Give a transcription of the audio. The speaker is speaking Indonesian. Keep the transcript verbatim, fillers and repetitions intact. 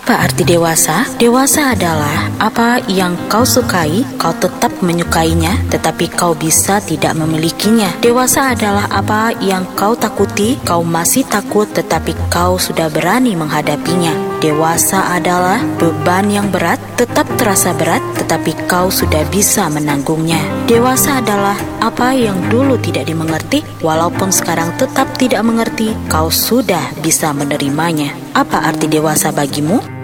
Apa arti dewasa? Dewasa adalah apa yang kau sukai, kau tetap menyukainya, tetapi kau bisa tidak memilikinya. Dewasa adalah apa yang kau takuti, kau masih takut, tetapi kau sudah berani menghadapinya. Dewasa adalah beban yang berat, tetap terasa berat, tetapi kau sudah bisa menanggungnya. Dewasa adalah apa yang dulu tidak dimengerti, walaupun sekarang tetap tidak mengerti, kau sudah bisa menerimanya. Apa arti dewasa bagimu?